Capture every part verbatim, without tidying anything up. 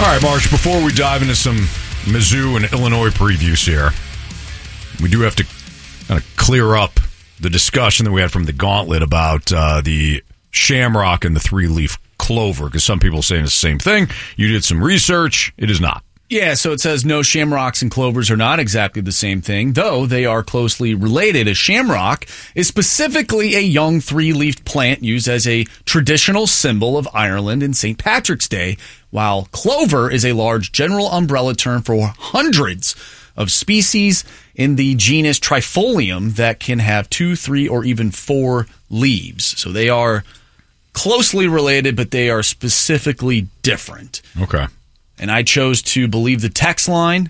All right, Marsh, before we dive into some Mizzou and Illinois previews here, we do have to kind of clear up the discussion that we had from the Gauntlet about uh, the shamrock and the three-leaf clover, because some people are saying it's the same thing. You did some research. It is not. Yeah, so it says no, shamrocks and clovers are not exactly the same thing, though they are closely related. A shamrock is specifically a young three-leafed plant used as a traditional symbol of Ireland in Saint Patrick's Day, while clover is a large general umbrella term for hundreds of species in the genus Trifolium that can have two, three, or even four leaves. So they are closely related, but they are specifically different. Okay. And I chose to believe the text line,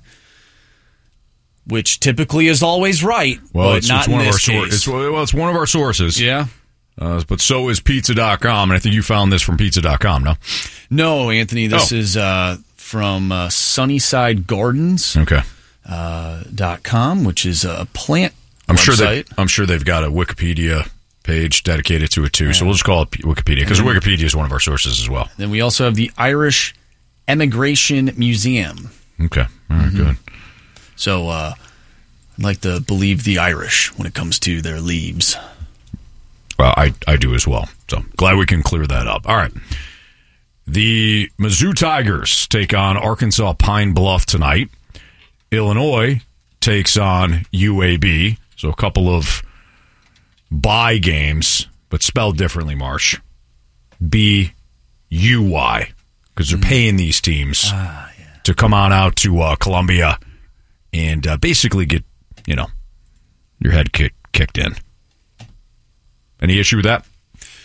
which typically is always right, well, but it's, not it's one in of this our case. It's, well, it's one of our sources. Yeah. Uh, but so is pizza dot com, and I think you found this from pizza dot com, no? No, Anthony, this oh. is uh, from uh, Sunnyside Gardens okay. uh, dot com, which is a plant I'm website. Sure they, I'm sure they've got a Wikipedia page dedicated to it, too, yeah. So we'll just call it Wikipedia, because then, Wikipedia is one of our sources as well. Then we also have the Irish Emigration Museum. Okay. All right, mm-hmm. Good. So uh, I'd like to believe the Irish when it comes to their leaves. Well, I, I do as well. So glad we can clear that up. All right. The Mizzou Tigers take on Arkansas Pine Bluff tonight. Illinois takes on U A B. So a couple of bye games, but spelled differently, Marsh. B U Y. Because they're paying these teams ah, yeah. to come on out to uh, Columbia and uh, basically get, you know, your head kick, kicked in. Any issue with that?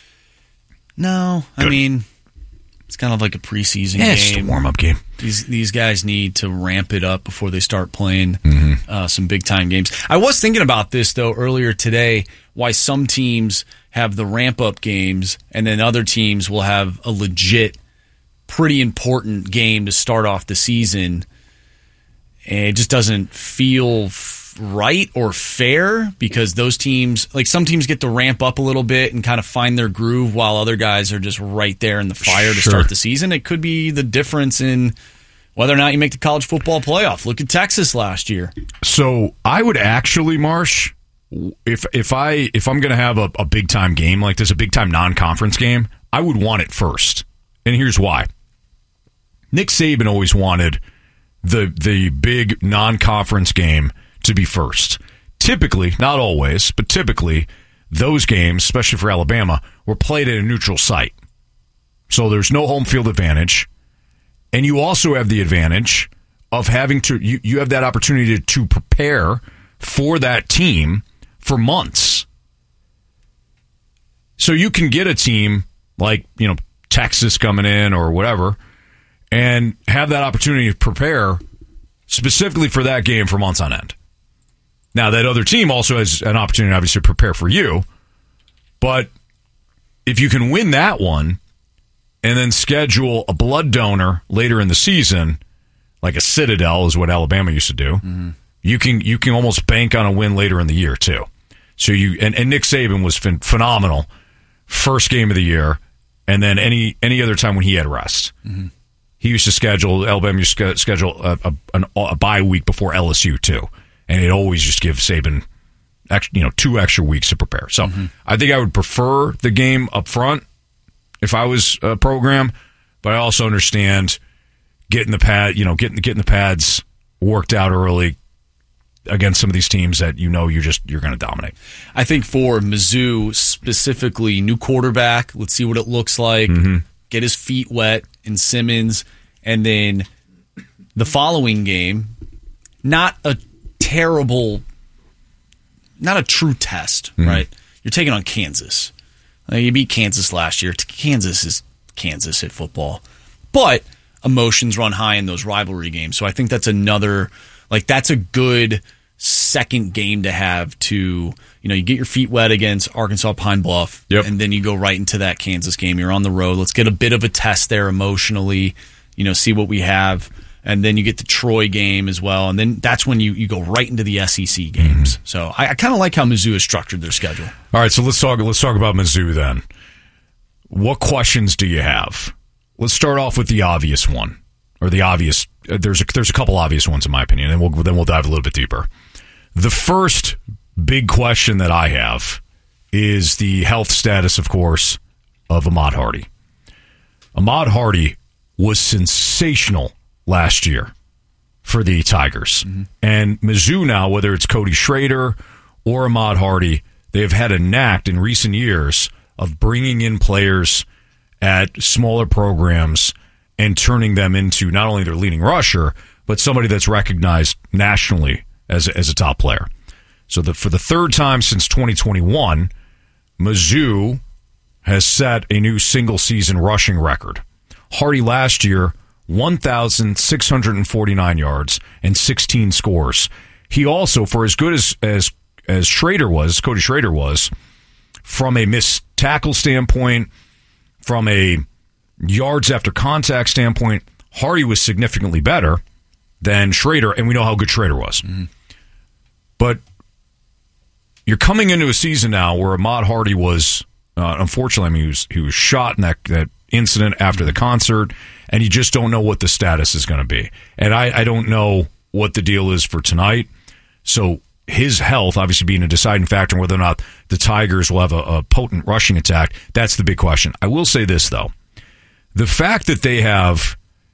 No. Good. I mean, it's kind of like a preseason yeah, game. It's just a warm-up game. These these guys need to ramp it up before they start playing mm-hmm. uh, some big-time games. I was thinking about this, though, earlier today, why some teams have the ramp-up games and then other teams will have a legit pretty important game to start off the season, and it just doesn't feel f- right or fair because those teams, like some teams get to ramp up a little bit and kind of find their groove while other guys are just right there in the fire to sure. start the season. It could be the difference in whether or not you make the college football playoff. Look at Texas last year. So I would actually, Marsh, if if I if I'm going to have a, a big time game like this, a big time non-conference game, I would want it first, and here's why. Nick Saban always wanted the the big non-conference game to be first. Typically, not always, but typically, those games, especially for Alabama, were played at a neutral site. So there's no home field advantage. And you also have the advantage of having to, you, you have that opportunity to, to prepare for that team for months. So you can get a team like, you know, Texas coming in or whatever, and have that opportunity to prepare specifically for that game for months on end. Now, that other team also has an opportunity, obviously, to prepare for you. But if you can win that one and then schedule a blood donor later in the season, like a Citadel is what Alabama used to do, mm-hmm. you can you can almost bank on a win later in the year, too. So you and, and Nick Saban was ph- phenomenal first game of the year, and then any any other time when he had rest. Mm-hmm. He used to schedule, Alabama used to schedule a, a, an, a bye week before L S U, too. And it always just give Saban, you know, two extra weeks to prepare. So mm-hmm. I think I would prefer the game up front if I was a program, but I also understand getting the pad, you know, getting getting the pads worked out early against some of these teams that you know you just you're going to dominate. I think for Mizzou specifically, new quarterback. Let's see what it looks like. Mm-hmm. Get his feet wet in Simmons, and then the following game, not a terrible, not a true test, mm-hmm. right? You're taking on Kansas. Like, you beat Kansas last year. Kansas is Kansas at football. But emotions run high in those rivalry games. So I think that's another, like, that's a good second game to have to, you know, you get your feet wet against Arkansas Pine Bluff, yep. and then you go right into that Kansas game. You're on the road. Let's get a bit of a test there emotionally, you know, see what we have. And then you get the Troy game as well. And then that's when you, you go right into the S E C games. Mm-hmm. So I, I kind of like how Mizzou has structured their schedule. All right, so let's talk let's talk about Mizzou then. What questions do you have? Let's start off with the obvious one. or the obvious. Uh, there's a, there's a couple obvious ones in my opinion, and we'll then we'll dive a little bit deeper. The first big question that I have is the health status, of course, of Ahmad Hardy. Ahmad Hardy was sensational last year for the Tigers. Mm-hmm. And Mizzou now, whether it's Cody Schrader or Ahmad Hardy, they have had a knack in recent years of bringing in players at smaller programs and turning them into not only their leading rusher, but somebody that's recognized nationally as a, as a top player. So the, for the third time since twenty twenty-one, Mizzou has set a new single-season rushing record. Hardy last year, one thousand six hundred forty-nine yards and sixteen scores. He also, for as good as as as Schrader was, Cody Schrader was, from a missed tackle standpoint, from a yards after contact standpoint, Hardy was significantly better than Schrader, and we know how good Schrader was. Mm-hmm. But you're coming into a season now where Ahmad Hardy was, uh, unfortunately, I mean, he was, he was shot in that, that incident after the concert, and you just don't know what the status is going to be. And I, I don't know what the deal is for tonight. So his health, obviously being a deciding factor in whether or not the Tigers will have a, a potent rushing attack, that's the big question. I will say this, though. The fact that they have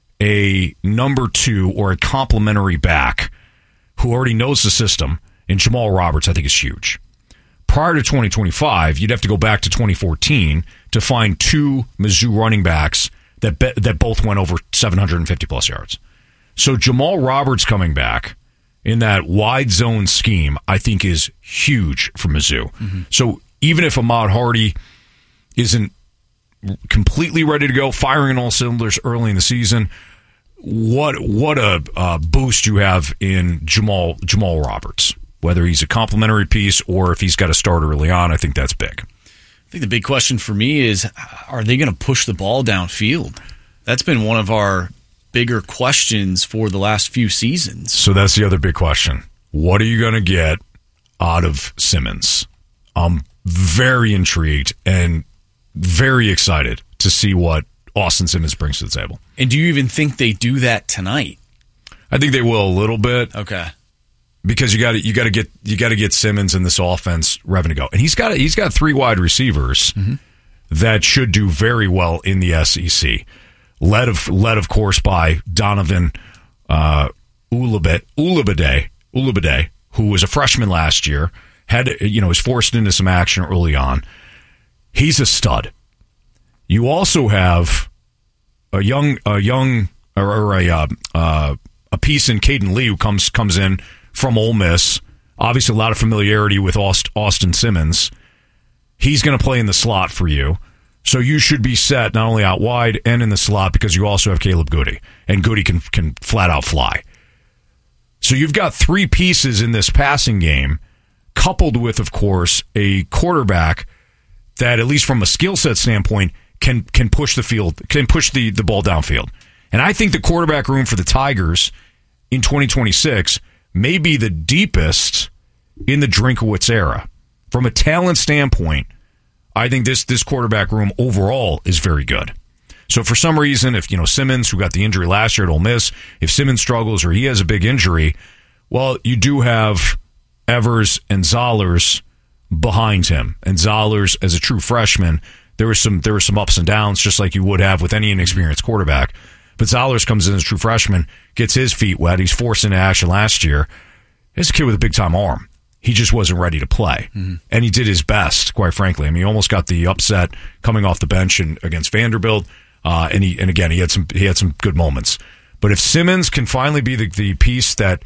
a number two or a complementary back who already knows the system in Jamal Roberts, I think is huge. Prior to twenty twenty-five, you'd have to go back to twenty fourteen to find two Mizzou running backs that be, that both went over seven hundred fifty plus yards. So Jamal Roberts coming back in that wide zone scheme, I think is huge for Mizzou. Mm-hmm. So even if Ahmad Hardy isn't completely ready to go, firing on all cylinders early in the season, what what a uh, boost you have in Jamal Jamal Roberts. Whether he's a complimentary piece or if he's got to start early on, I think that's big. I think the big question for me is, are they going to push the ball downfield? That's been one of our bigger questions for the last few seasons. So that's the other big question. What are you going to get out of Simmons? I'm very intrigued and very excited to see what Austin Simmons brings to the table. And do you even think they do that tonight? I think they will a little bit. Okay. Because you got to you got to get you got to get Simmons in this offense revving to go, and he's got he's got three wide receivers mm-hmm. that should do very well in the S E C, led of led of course by Donovan uh, Ulabide, Ulabide, Ulabide, who was a freshman last year, had you know was forced into some action early on. He's a stud. You also have a young a young or, or a uh, uh, a piece in Caden Lee who comes comes in from Ole Miss. Obviously, a lot of familiarity with Austin Simmons. He's going to play in the slot for you. So you should be set not only out wide and in the slot because you also have Caleb Goody. And Goody can, can flat out fly. So you've got three pieces in this passing game, coupled with, of course, a quarterback that, at least from a skill set standpoint, can can push the field, can push the, the ball downfield. And I think the quarterback room for the Tigers in twenty twenty-six may be the deepest in the Drinkwitz era. From a talent standpoint, I think this this quarterback room overall is very good. So for some reason, if you know Simmons, who got the injury last year at Ole Miss, if Simmons struggles or he has a big injury, well, you do have Evers and Zollers behind him. And Zollers, as a true freshman, there was some there were some ups and downs, just like you would have with any inexperienced quarterback. But Zollers comes in as a true freshman, gets his feet wet. He's forced into action last year. He's a kid with a big-time arm. He just wasn't ready to play. Mm-hmm. And he did his best, quite frankly. I mean, he almost got the upset coming off the bench in, against Vanderbilt. Uh, and he and again, he had some he had some good moments. But if Simmons can finally be the, the piece that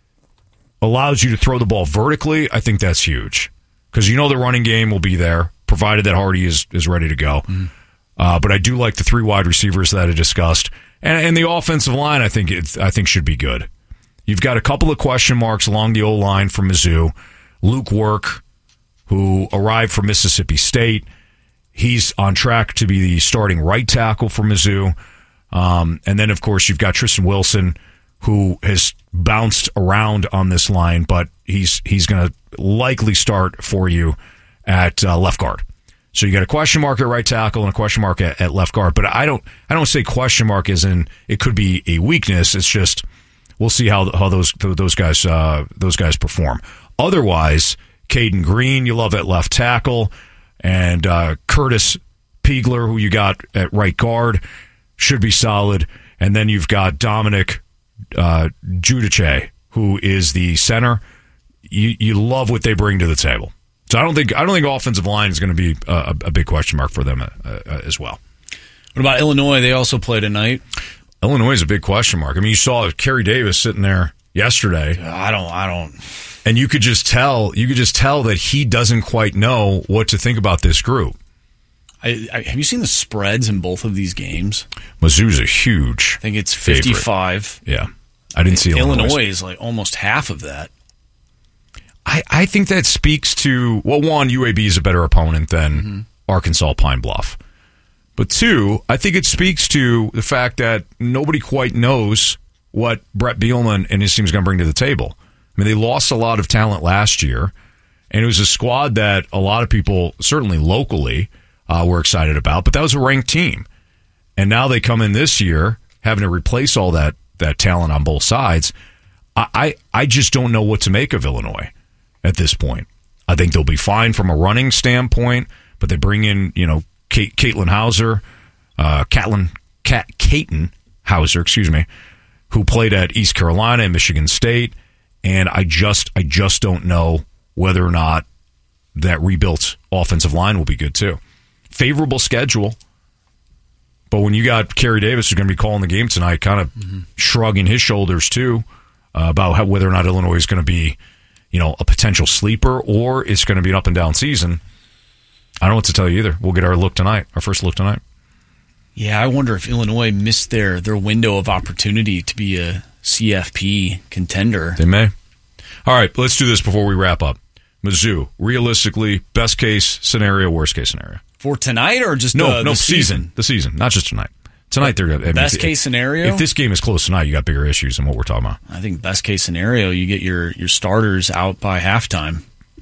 allows you to throw the ball vertically, I think that's huge. Because you know the running game will be there, provided that Hardy is, is ready to go. Mm-hmm. Uh, but I do like the three wide receivers that I discussed. And, and the offensive line, I think it, I think should be good. You've got a couple of question marks along the O-line for Mizzou. Luke Work, who arrived from Mississippi State, he's on track to be the starting right tackle for Mizzou. Um, and then, of course, you've got Tristan Wilson, who has bounced around on this line, but he's he's going to likely start for you at uh, left guard. So you got a question mark at right tackle and a question mark at, at left guard. But I don't I don't say question mark as in it could be a weakness. It's just we'll see how how those those guys uh, those guys perform. Otherwise, Caden Green, you love at left tackle, and uh, Curtis Piegler, who you got at right guard, should be solid. And then you've got Dominic uh, Giudice, who is the center. You you love what they bring to the table. So I don't think I don't think offensive line is going to be a, a big question mark for them uh, uh, as well. What about Illinois? They also play tonight. Illinois is a big question mark. I mean, you saw Kerry Davis sitting there yesterday. I don't. I don't. And you could just tell. You could just tell that he doesn't quite know what to think about this group. I, I, have you seen the spreads in both of these games? Mizzou's a huge. I think it's fifty-five. Favorite. Yeah, I didn't see Illinois. Illinois is like almost half of that. I, I think that speaks to, well, one, U A B is a better opponent than mm-hmm. Arkansas Pine Bluff. But two, I think it speaks to the fact that nobody quite knows what Brett Bielema and his team is going to bring to the table. I mean, they lost a lot of talent last year, and it was a squad that a lot of people, certainly locally, uh, were excited about, but that was a ranked team. And now they come in this year having to replace all that, that talent on both sides. I, I, I just don't know what to make of Illinois at this point. I think they'll be fine from a running standpoint, but they bring in, you know, Kate, Caitlin Hauser, uh, Catlin, Cat, Caton Hauser, excuse me, who played at East Carolina and Michigan State, and I just, I just don't know whether or not that rebuilt offensive line will be good too. Favorable schedule, but when you got Kerry Davis who's going to be calling the game tonight, kind of mm-hmm. shrugging his shoulders too uh, about how, whether or not Illinois is going to be, you know, a potential sleeper or it's going to be an up and down season. I don't know what to tell you either. We'll get our look tonight, our first look tonight. Yeah, I wonder if Illinois missed their, their window of opportunity to be a C F P contender. They may. All right, let's do this before we wrap up. Mizzou, realistically, best case scenario, worst case scenario. For tonight or just no, uh, no the season. season? The season, not just tonight. Tonight, they're I mean, best if, case scenario. If this game is close tonight, you got bigger issues than what we're talking about. I think best case scenario, you get your, your starters out by halftime.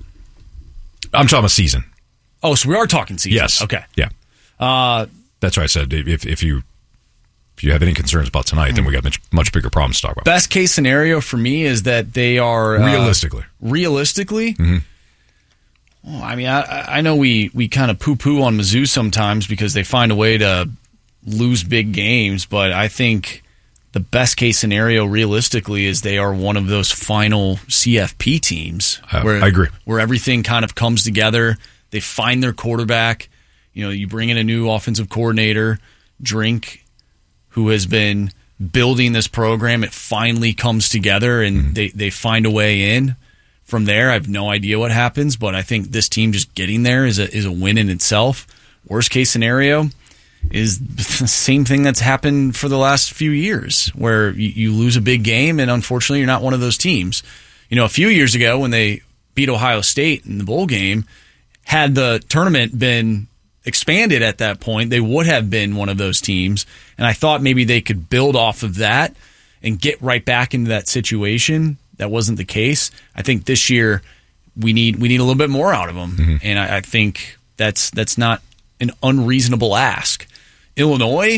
I'm talking about season. Oh, so we are talking season. Yes. Okay. Yeah. Uh, That's what I said. If if you if you have any concerns about tonight, mm-hmm. then we got much much bigger problems to talk about. Best case scenario for me is that they are uh, realistically. Realistically. Mm-hmm. Well, I mean, I, I know we, we kind of poo-poo on Mizzou sometimes because they find a way to lose big games, but I think the best case scenario realistically is they are one of those final C F P teams. Uh, where, I agree. Where everything kind of comes together. They find their quarterback. You know, you bring in a new offensive coordinator, Drink, who has been building this program. It finally comes together, and mm-hmm. they, they find a way in. From there, I have no idea what happens, but I think this team just getting there is a is a win in itself. Worst case scenario is the same thing that's happened for the last few years, where you, you lose a big game, and unfortunately, you're not one of those teams. You know, a few years ago when they beat Ohio State in the bowl game, had the tournament been expanded at that point, they would have been one of those teams, and I thought maybe they could build off of that and get right back into that situation. That wasn't the case. I think this year we need we need a little bit more out of them, mm-hmm. and I, I think that's that's not an unreasonable ask. Illinois,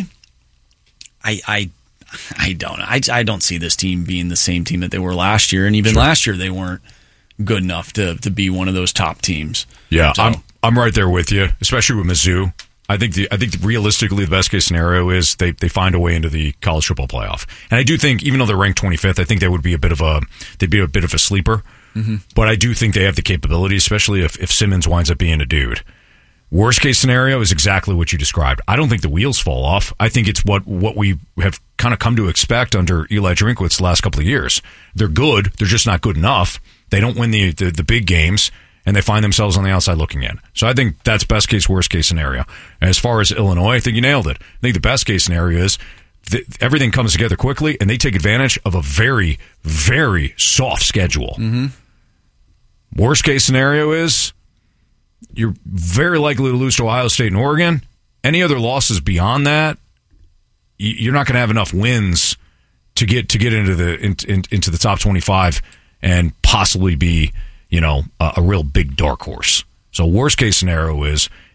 I I I don't I, I don't see this team being the same team that they were last year, and even sure. last year they weren't good enough to to be one of those top teams. Yeah, so. I'm I'm right there with you, especially with Mizzou. I think the I think realistically the best case scenario is they, they find a way into the college football playoff, and I do think even though they're ranked twenty-fifth, I think they would be a bit of a they'd be a bit of a sleeper. Mm-hmm. But I do think they have the capability, especially if, if Simmons winds up being a dude. Worst case scenario is exactly what you described. I don't think the wheels fall off. I think it's what what we have kind of come to expect under Eli Drinkwitz the last couple of years. They're good, they're just not good enough. They don't win the the, the big games. And they find themselves on the outside looking in. So I think that's best case, worst case scenario. And as far as Illinois, I think you nailed it. I think the best case scenario is that everything comes together quickly and they take advantage of a very, very soft schedule. Mm-hmm. Worst case scenario is you're very likely to lose to Ohio State and Oregon. Any other losses beyond that, you're not going to have enough wins to get to get into the in, in, into the top twenty-five and possibly be, you know, a, a real big dark horse. So worst case scenario is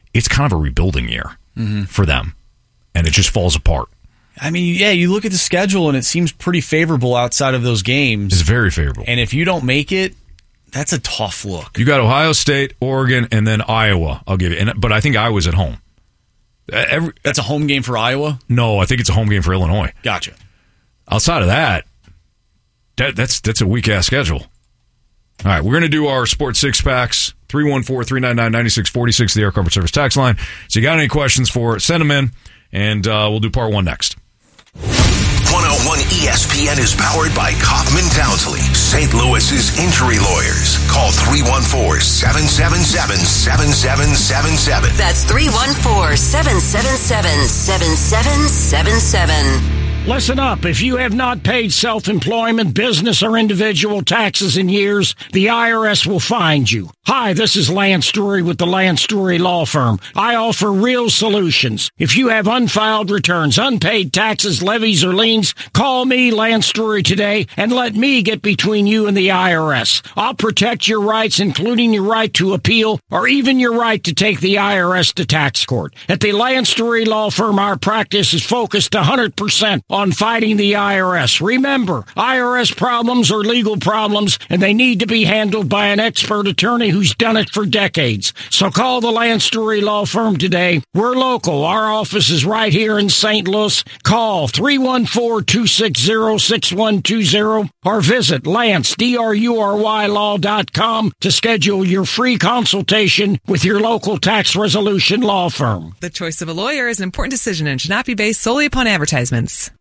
it's kind of a rebuilding year mm-hmm. for them, and it just falls apart. I mean, yeah, you look at the schedule, and it seems pretty favorable outside of those games. It's very favorable. And if you don't make it, that's a tough look. You got Ohio State, Oregon, and then Iowa, I'll give you. And, but I think Iowa's at home. Every, that's a home game for Iowa? No, I think it's a home game for Illinois. Gotcha. Outside of that, that that's that's a weak-ass schedule. All right, we're going to do our Sports Six Packs, three one four, three nine nine, nine six four six, the Air Comfort Service tax line. So you got any questions for it, send them in, and uh, we'll do part one next. one oh one E S P N is powered by Kaufman Townsley, Saint Louis's injury lawyers. Call three one four, seven seven seven, seven seven seven seven. That's three one four, seven seven seven, seven seven seven seven. Listen up. If you have not paid self-employment, business, or individual taxes in years, the I R S will find you. Hi, this is Lance Drury with the Lance Drury Law Firm. I offer real solutions. If you have unfiled returns, unpaid taxes, levies, or liens, call me, Lance Drury, today, and let me get between you and the I R S. I'll protect your rights, including your right to appeal, or even your right to take the I R S to tax court. At the Lance Drury Law Firm, our practice is focused one hundred percent on fighting the I R S. Remember, I R S problems are legal problems, and they need to be handled by an expert attorney who's done it for decades. So call the Lance Drury Law Firm today. We're local. Our office is right here in Saint Louis. Call three one four, two six zero, six one two zero or visit Lance, D R U R Y law dot com to schedule your free consultation with your local tax resolution law firm. The choice of a lawyer is an important decision and should not be based solely upon advertisements.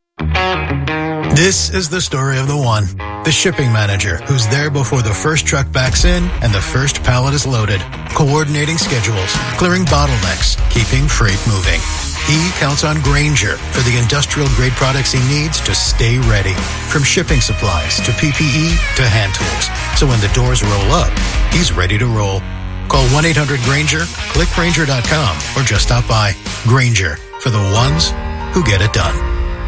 This is the story of the one, the shipping manager, who's there before the first truck backs in and the first pallet is loaded, coordinating schedules, clearing bottlenecks, keeping freight moving. He counts on Grainger for the industrial-grade products he needs to stay ready, from shipping supplies to P P E to hand tools. So when the doors roll up, he's ready to roll. Call one eight hundred Grainger, click Grainger dot com, or just stop by. Grainger, for the ones who get it done.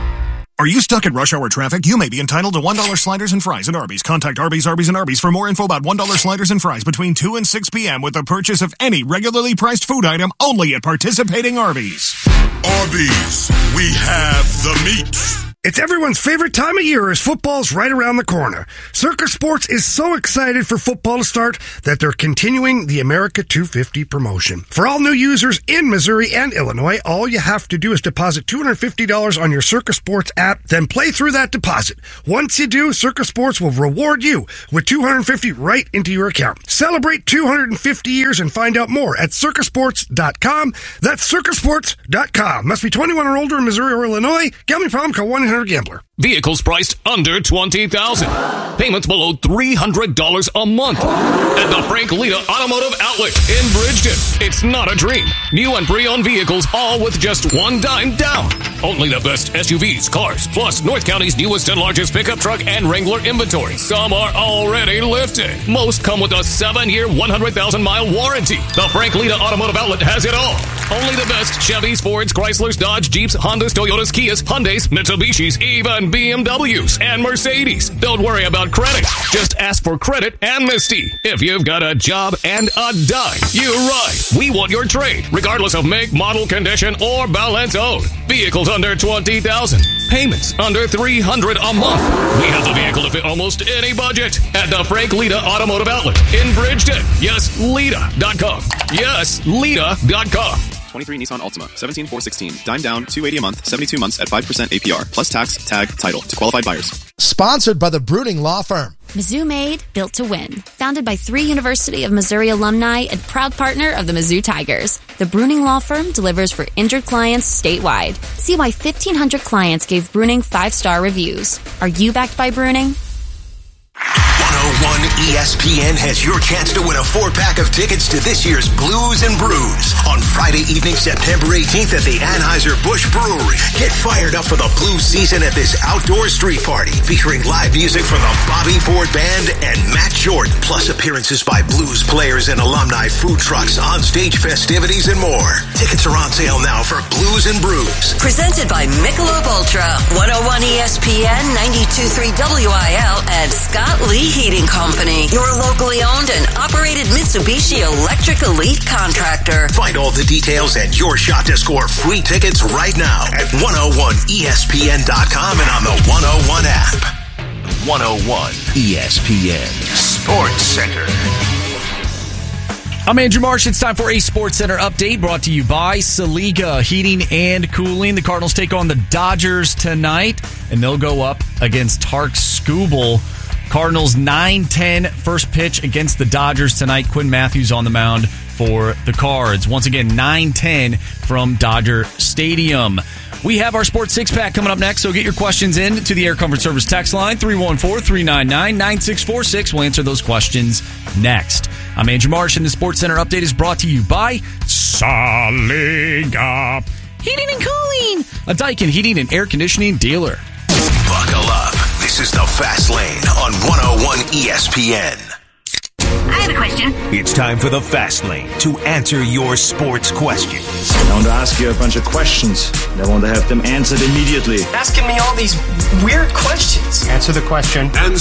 Are you stuck in rush hour traffic? You may be entitled to one dollar sliders and fries at Arby's. Contact Arby's, Arby's, and Arby's for more info about one dollar sliders and fries between two and six p.m. with the purchase of any regularly priced food item only at participating Arby's. Arby's, we have the meat. It's everyone's favorite time of year as football's right around the corner. Circa Sports is so excited for football to start that they're continuing the America two fifty promotion. For all new users in Missouri and Illinois, all you have to do is deposit two hundred fifty dollars on your Circa Sports app, then play through that deposit. Once you do, Circa Sports will reward you with two hundred fifty dollars right into your account. Celebrate two hundred fifty years and find out more at circa sports dot com. That's circa sports dot com. Must be twenty-one or older in Missouri or Illinois. Gambling problem, call one eight hundred gambler. Vehicles priced under twenty thousand dollars. Payments below three hundred dollars a month. At the Frank Lita Automotive Outlet in Bridgeton. It's not a dream. New and pre-owned vehicles, all with just one dime down. Only the best S U Vs, cars, plus North County's newest and largest pickup truck and Wrangler inventory. Some are already lifted. Most come with a seven-year, one hundred thousand mile warranty. The Frank Lita Automotive Outlet has it all. Only the best Chevys, Fords, Chryslers, Dodge, Jeeps, Hondas, Toyotas, Kias, Hyundais, Mitsubishis, even B M Ws and Mercedes. Don't worry about credit. Just ask for credit amnesty. If you've got a job and a dime, you're right. We want your trade, regardless of make, model, condition, or balance owed. Vehicles under twenty thousand dollars. Payments under three hundred dollars a month. We have the vehicle to fit almost any budget at the Frank Lita Automotive Outlet in Bridgeton. Yes, Lita dot com. Yes, Lita dot com. twenty-three Nissan Altima, seventeen four sixteen, dime down, two hundred eighty dollars a month, seventy-two months at five percent A P R, plus tax, tag, title to qualified buyers. Sponsored by the Bruning Law Firm. Mizzou Made, built to win. Founded by three University of Missouri alumni and proud partner of the Mizzou Tigers. The Bruning Law Firm delivers for injured clients statewide. See why fifteen hundred clients gave Bruning five-star reviews. Are you backed by Bruning? one oh one E S P N has your chance to win a four-pack of tickets to this year's Blues and Brews on Friday evening, September eighteenth at the Anheuser-Busch Brewery. Get fired up for the blues season at this outdoor street party featuring live music from the Bobby Ford Band and Matt Jordan, plus appearances by blues players and alumni, food trucks, on-stage festivities, and more. Tickets are on sale now for Blues and Brews. Presented by Michelob Ultra, one oh one E S P N, ninety-two point three W I L, and Scott Lee Heating Company, your locally owned and operated Mitsubishi Electric Elite contractor. Find all the details and your shot to score free tickets right now at one oh one E S P N dot com and on the one oh one app. one oh one E S P N Sports Center. I'm Andrew Marsh. It's time for a Sports Center update brought to you by Saliga Heating and Cooling. The Cardinals take on the Dodgers tonight, and they'll go up against Tark Skubal. Cardinals nine ten first pitch against the Dodgers tonight. Quinn Matthews on the mound for the Cards. Once again, nine ten from Dodger Stadium. We have our Sports Six-Pack coming up next, so get your questions in to the Air Comfort Service text line, three one four, three nine nine, nine six four six. We'll answer those questions next. I'm Andrew Marsh, and the Sports Center update is brought to you by Saliga Heating and Cooling, a Daikin heating and air conditioning dealer. Buckle up. This is the Fast Lane on one oh one E S P N. I have a question. It's time for the Fast Lane to answer your sports questions. I want to ask you a bunch of questions. I want to have them answered immediately. Asking me all these weird questions. Answer the question. And